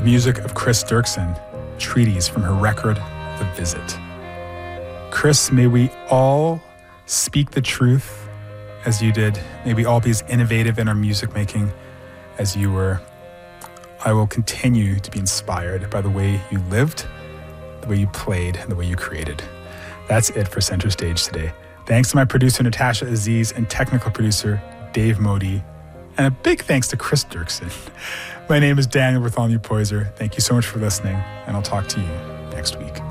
music of Chris Dirksen, Treaties from her record, The Visit. Chris, may we all speak the truth as you did. May we all be as innovative in our music making as you were. I will continue to be inspired by the way you lived, the way you played, and the way you created. That's it for Center Stage today. Thanks to my producer, Natasha Aziz, and technical producer, Dave Modi. And a big thanks to Chris Dirksen. My name is Daniel Bartholomew Poyser. Thank you so much for listening, and I'll talk to you next week.